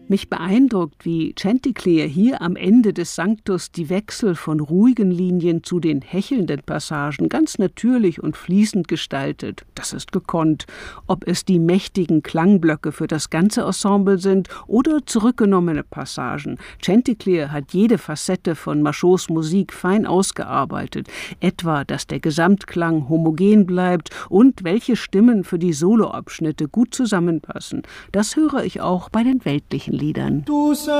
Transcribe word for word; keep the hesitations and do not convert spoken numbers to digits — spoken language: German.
Mich beeindruckt, wie Chanticleer hier am Ende des Sanctus die Wechsel von ruhigen Linien zu den hechelnden Passagen ganz natürlich und fließend gestaltet. Das ist gekonnt. Ob es die mächtigen Klangblöcke für das ganze Ensemble sind oder zurückgenommene Passagen. Chanticleer hat jede Facette von Machautes Musik fein ausgearbeitet. Etwa, dass der Gesamtklang homogen bleibt und welche Stimmen für die Soloabschnitte gut zusammenpassen. Das höre ich auch bei den weltlichen Liedern.